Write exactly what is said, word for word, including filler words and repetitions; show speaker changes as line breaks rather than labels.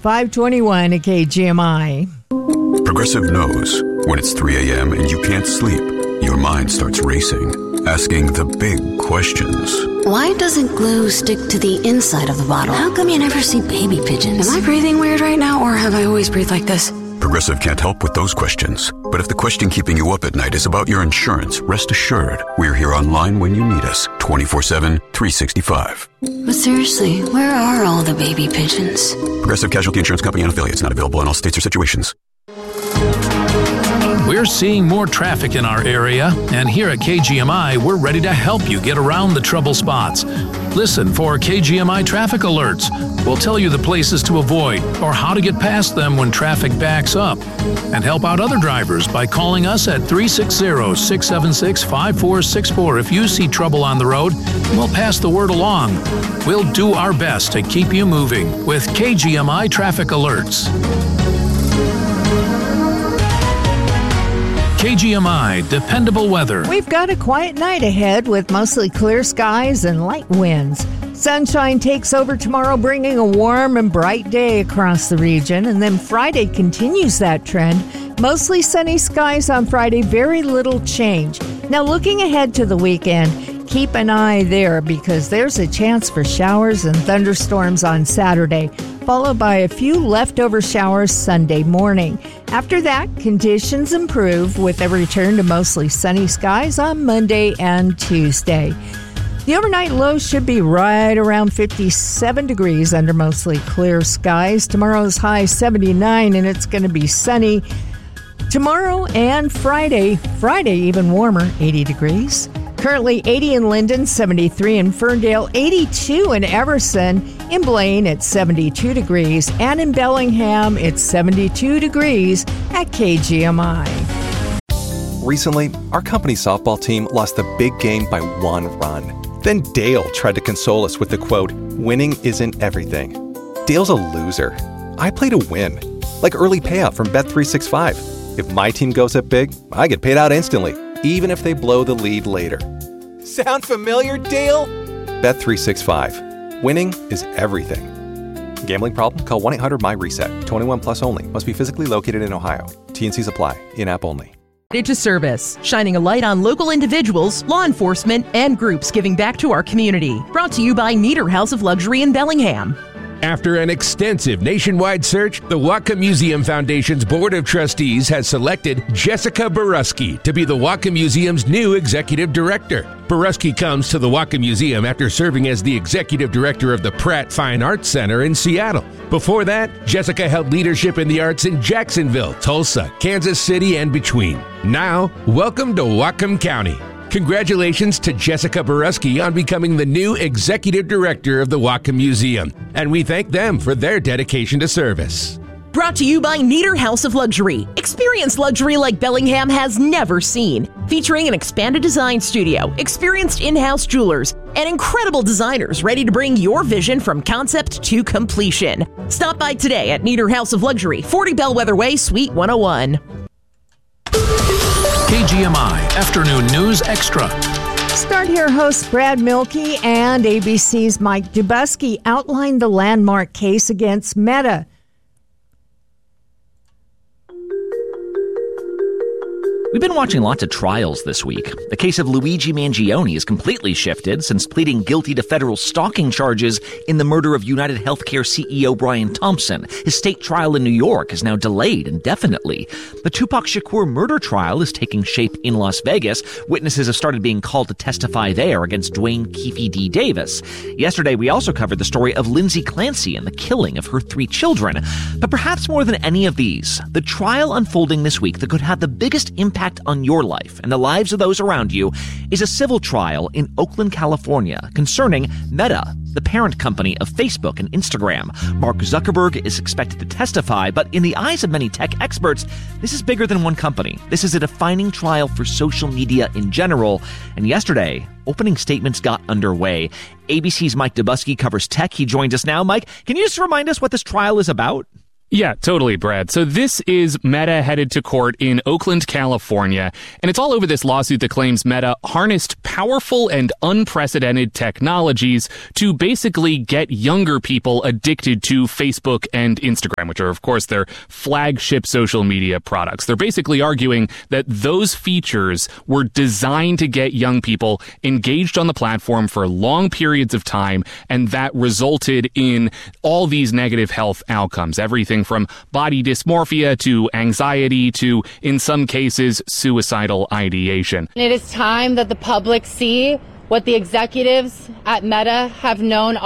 five twenty-one at K G M I.
Progressive knows when it's three a.m. and you can't sleep, your mind starts racing, asking the big questions.
Why doesn't glue stick to the inside of the bottle? How come you never see baby pigeons? Am I breathing weird right now, or have I always breathed like this?
Progressive can't help with those questions. But if the question keeping you up at night is about your insurance, rest assured, we're here online when you need us, twenty-four seven, three sixty-five.
But seriously, where are all the baby pigeons?
Progressive Casualty Insurance Company and affiliates, not available in all states or situations.
We're seeing more traffic in our area, and here at K G M I, we're ready to help you get around the trouble spots. Listen for K G M I traffic alerts. We'll tell you the places to avoid or how to get past them when traffic backs up. And help out other drivers by calling us at three six zero, six seven six, five four six four if you see trouble on the road. We'll pass the word along. We'll do our best to keep you moving with K G M I traffic alerts. K G M I, dependable weather.
We've got a quiet night ahead with mostly clear skies and light winds. Sunshine takes over tomorrow, bringing a warm and bright day across the region. And then Friday continues that trend. Mostly sunny skies on Friday, very little change. Now looking ahead to the weekend, keep an eye there because there's a chance for showers and thunderstorms on Saturday, followed by a few leftover showers Sunday morning. After that, conditions improve with a return to mostly sunny skies on Monday and Tuesday. The overnight low should be right around fifty-seven degrees under mostly clear skies. Tomorrow's high seventy-nine, and it's going to be sunny tomorrow and Friday. Friday even warmer, eighty degrees. Currently eighty in Linden, seventy-three in Ferndale, eighty-two in Everson. In Blaine, it's seventy-two degrees. And in Bellingham, it's seventy-two degrees at K G M I.
Recently, our company's softball team lost the big game by one run. Then Dale tried to console us with the quote, "Winning isn't everything." Dale's a loser. I play to win. Like early payout from Bet three sixty-five. If my team goes up big, I get paid out instantly, even if they blow the lead later. Sound familiar, Dale? Bet three sixty-five. Winning is everything. Gambling problem? Call one eight hundred M Y reset. twenty-one plus only. Must be physically located in Ohio. T and Cs apply. In-app only.
To service, shining a light on local individuals, law enforcement, and groups giving back to our community. Brought to you by Nieder House of Luxury in Bellingham.
After an extensive nationwide search, the Whatcom Museum Foundation's Board of Trustees has selected Jessica Boruski to be the Whatcom Museum's new executive director. Boruski comes to the Whatcom Museum after serving as the executive director of the Pratt Fine Arts Center in Seattle. Before that, Jessica held leadership in the arts in Jacksonville, Tulsa, Kansas City, and between. Now, welcome to Whatcom County. Congratulations to Jessica Boruski on becoming the new executive director of the Whatcom Museum, and we thank them for their dedication to service.
Brought to you by Nieder House of Luxury. Experience luxury like Bellingham has never seen. Featuring an expanded design studio, experienced in-house jewelers, and incredible designers ready to bring your vision from concept to completion. Stop by today at Nieder House of Luxury, forty Bellwether Way, Suite one oh one.
K G M I Afternoon News Extra.
Start here hosts Brad Milkey and A B C's Mike Dubusky outlined the landmark case against Meta.
We've been watching lots of trials this week. The case of Luigi Mangione is completely shifted since pleading guilty to federal stalking charges in the murder of United Healthcare C E O Brian Thompson. His state trial in New York is now delayed indefinitely. The Tupac Shakur murder trial is taking shape in Las Vegas. Witnesses have started being called to testify there against Dwayne Keefe D. Davis. Yesterday, we also covered the story of Lindsay Clancy and the killing of her three children. But perhaps more than any of these, the trial unfolding this week that could have the biggest impact on your life and the lives of those around you is a civil trial in Oakland, California concerning Meta, the parent company of Facebook and Instagram. Mark Zuckerberg is expected to testify, but in the eyes of many tech experts, this is bigger than one company. This is a defining trial for social media in general. And yesterday, opening statements got underway. A B C's Mike Dubusky covers tech. He joins us now. Mike, can you just remind us what this trial is about?
Yeah, totally, Brad. So this is Meta headed to court in Oakland, California, and it's all over this lawsuit that claims Meta harnessed powerful and unprecedented technologies to basically get younger people addicted to Facebook and Instagram, which are, of course, their flagship social media products. They're basically arguing that those features were designed to get young people engaged on the platform for long periods of time, and that resulted in all these negative health outcomes, everything from body dysmorphia to anxiety to, in some cases, suicidal ideation.
It is time that the public see what the executives at Meta have known all